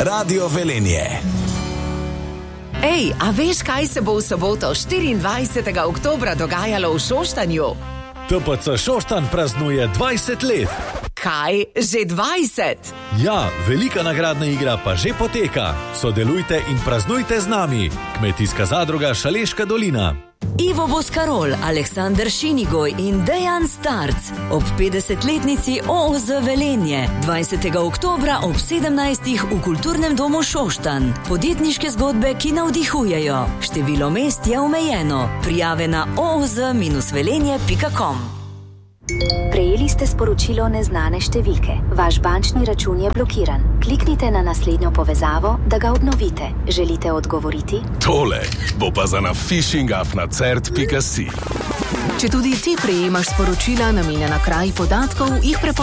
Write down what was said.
Radio Velenje. Ej, a veš, kaj se bo v soboto 24. oktobra dogajalo v Šoštanju? TPC Šoštanj praznuje 20 let. Kaj? Že 20? Ja, velika nagradna igra pa že poteka. Sodelujte in praznujte z nami. Kmetijska zadruga Šaleška dolina. Ivo Boskarol, Aleksander Šinigoj in Dejan Starc ob 50-letnici OOZ Velenje 20. oktobra ob 17. v Kulturnem domu Šoštanj. Podjetniške zgodbe, ki navdihujejo. Število mest je omejeno. Prijave na ooz-velenje.com. Prejeli ste sporočilo neznane številke. Vaš bančni račun je blokiran. Kliknite na naslednjo povezavo, da ga obnovite. Želite odgovoriti? Tole bo pa za na phishingafnacert.si. Če tudi ti prejemaš sporočila namenjena kraji podatkov, jih